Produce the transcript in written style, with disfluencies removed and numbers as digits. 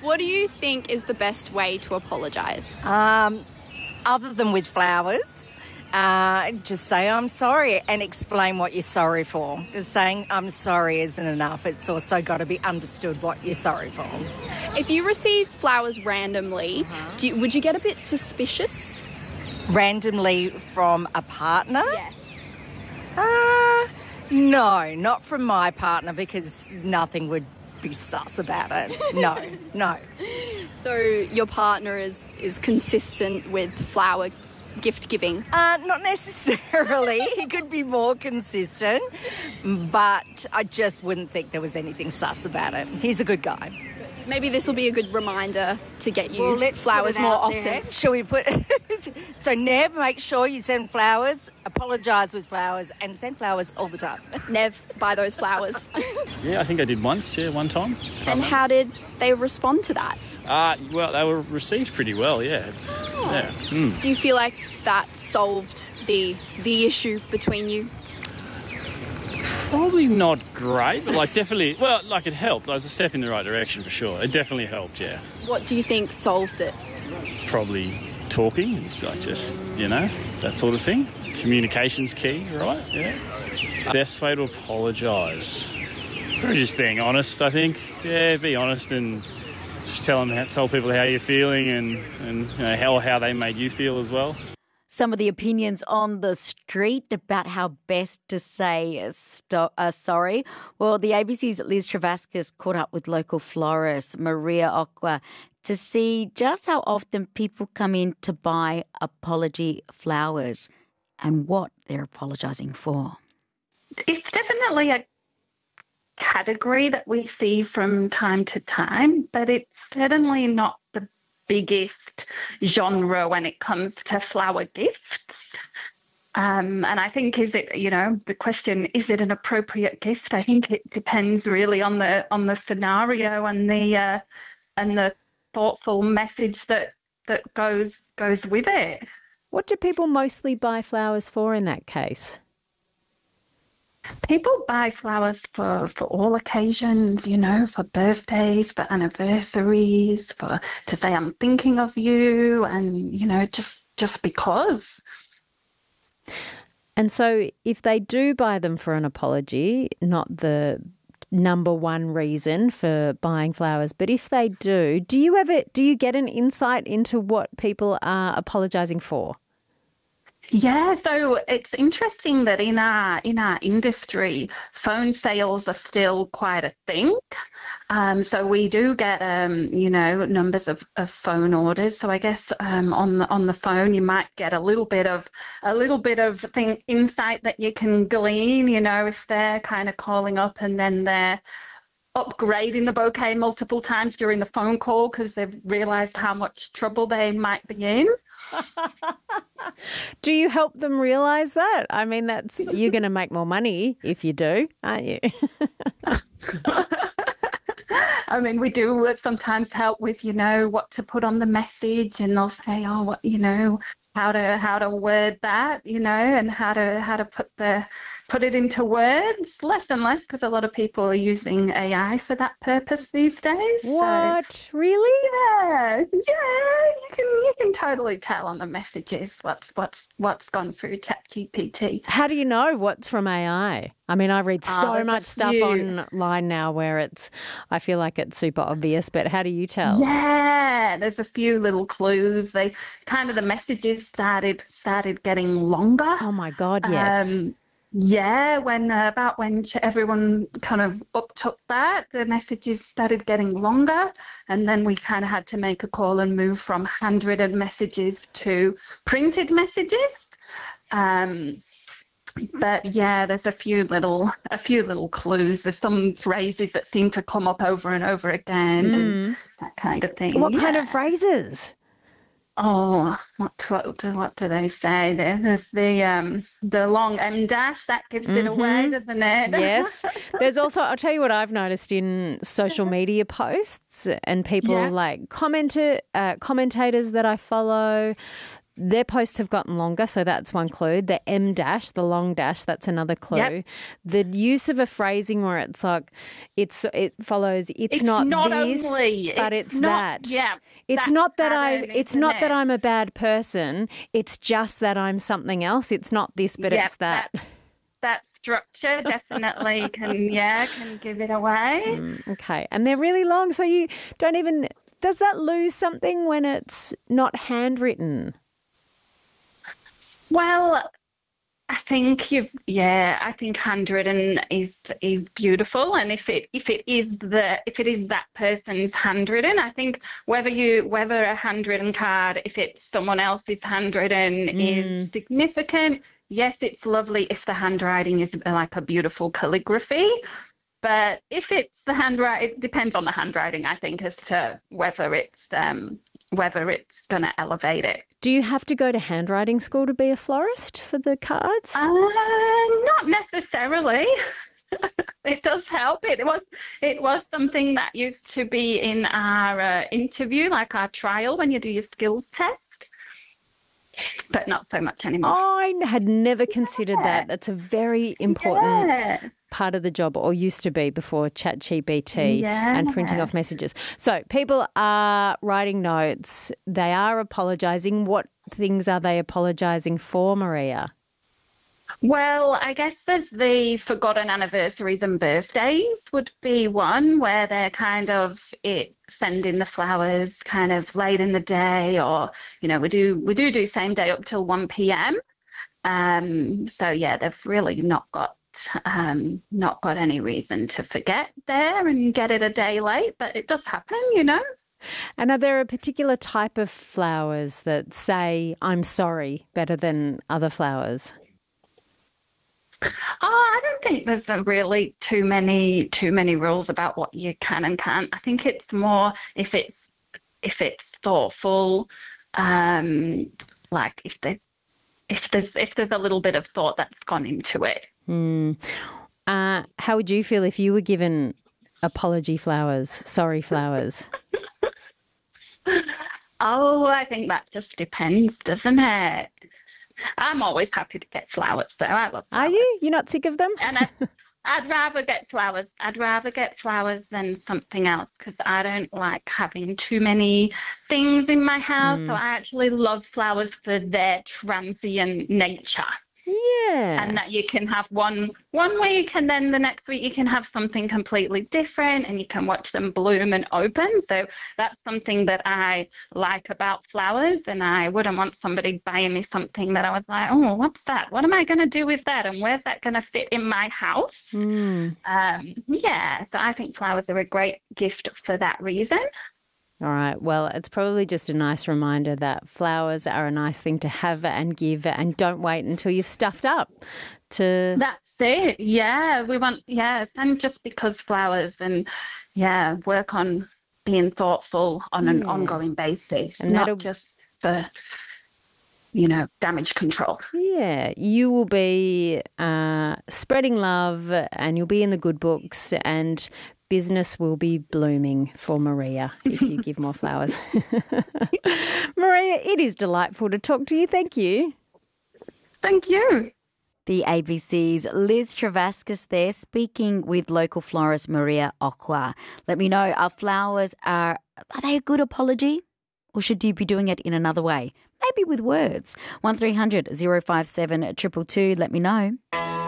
What do you think is the best way to apologise? Other than with flowers, just say I'm sorry and explain what you're sorry for. Because saying I'm sorry isn't enough. It's also got to be understood what you're sorry for. If you received flowers randomly, would you get a bit suspicious? Randomly from a partner? Yes. No, not from my partner, because nothing would be sus about it. No. So your partner is consistent with flower gift giving? Not necessarily. He could be more consistent, but I just wouldn't think there was anything sus about it. He's a good guy. Maybe this will be a good reminder to get you let's flowers put it more out often. there. Shall we put... So, Nev, make sure you send flowers, apologise with flowers, and send flowers all the time. Nev, buy those flowers. Yeah, I think I did once, one time. And how did they respond to that? Well, they were received pretty well, yeah. Do you feel like that solved the issue between you? Probably not great, but definitely, it helped. It was a step in the right direction for sure. It definitely helped, yeah. What do you think solved it? Probably talking, it's that sort of thing. Communication's key, right? Yeah. Best way to apologise. Probably just being honest, I think. Yeah, be honest and just tell people how you're feeling and how they made you feel as well. Some of the opinions on the street about how best to say sorry. Well, the ABC's Liz Travascus caught up with local florist Maria Okwa to see just how often people come in to buy apology flowers and what they're apologising for. It's definitely a category that we see from time to time, but it's certainly not the biggest genre when it comes to flower gifts. And I think, the question, is it an appropriate gift? I think it depends really on the scenario and the thoughtful message that goes with it. What do people mostly buy flowers for in that case? People buy flowers for all occasions, for birthdays, for anniversaries, to say I'm thinking of you, and just because. And so if they do buy them for an apology, not the number one reason for buying flowers, but if they do you get an insight into what people are apologising for? Yeah, so it's interesting that in our industry, phone sales are still quite a thing. So we do get numbers of phone orders. So I guess on the phone you might get a little bit of insight that you can glean. If they're kind of calling up and then they're upgrading the bouquet multiple times during the phone call because they've realised how much trouble they might be in. Do you help them realise that? I mean, you're going to make more money if you do, aren't you? I mean, we do sometimes help with, what to put on the message, and they'll say, how to word that, and how to put it into words. Less and less, because a lot of people are using AI for that purpose these days. What? So, really? Yeah. You can totally tell on the messages what's gone through ChatGPT. How do you know what's from AI? I mean, I read so much stuff online now where I feel like it's super obvious, but how do you tell? Yeah, there's a few little clues. The messages started getting longer. Oh my God, yes. Yeah, when everyone kind of uptook that, the messages started getting longer, and then we kind of had to make a call and move from handwritten messages to printed messages. But yeah, there's a few little clues. There's some phrases that seem to come up over and over again, and that kind of thing. What kind of phrases? Oh, what do they say? There's the long M dash that gives it away, doesn't it? Yes. There's also, I'll tell you what I've noticed in social media posts and people like commentators that I follow. Their posts have gotten longer, so that's one clue. The M dash, the long dash, that's another clue. Yep. The use of a phrasing where it's like it follows. It's not this, only, but it's not, that. Yeah, it's not that I'm a bad person. It's just that I'm something else. It's not this, but it's that. That structure definitely can give it away. Okay, and they're really long, so you don't even. Does that lose something when it's not handwritten? Well, I think handwritten is beautiful, and if it is that person's handwritten, I think whether a handwritten card, if it's someone else's handwritten, is significant. Yes, it's lovely if the handwriting is like a beautiful calligraphy. But if it's the handwriting, it depends on the handwriting, I think, as to whether it's going to elevate it. Do you have to go to handwriting school to be a florist for the cards? Not necessarily. It does help. It was something that used to be in our interview, like our trial when you do your skills test, but not so much anymore. I had never considered that. That's a very important part of the job, or used to be before ChatGPT and printing off messages. So people are writing notes. They are apologising. What things are they apologising for, Maria? Well, I guess there's the forgotten anniversaries and birthdays would be one where they're kind of sending the flowers kind of late in the day, or, we do same day up till 1 p.m. So yeah, they've really not got any reason to forget there and get it a day late, but it does happen, And are there a particular type of flowers that say I'm sorry better than other flowers? I don't think there's really too many rules about what you can and can't. I think it's more if it's thoughtful, like if there's a little bit of thought that's gone into it. How would you feel if you were given apology flowers, sorry flowers? Oh, I think that just depends, doesn't it? I'm always happy to get flowers, so I love flowers. Are you? You're not sick of them? And I'd rather get flowers. I'd rather get flowers than something else, because I don't like having too many things in my house. So I actually love flowers for their transient nature. Yeah. And that you can have one week, and then the next week you can have something completely different, and you can watch them bloom and open. So that's something that I like about flowers, and I wouldn't want somebody buying me something that I was like, oh, what's that? What am I going to do with that? And where's that going to fit in my house? So I think flowers are a great gift for that reason. All right. Well, it's probably just a nice reminder that flowers are a nice thing to have and give, and don't wait until you've stuffed up to... That's it. Yeah. We want, and just because flowers, and work on being thoughtful on an ongoing basis, and not just for, damage control. Yeah. You will be spreading love, and you'll be in the good books, and business will be blooming for Maria if you give more flowers. Maria, it is delightful to talk to you. Thank you. Thank you. The ABC's Liz Travascus there, speaking with local florist Maria Okwa. Let me know, are they a good apology? Or should you be doing it in another way? Maybe with words. 1300 057 222. Let me know.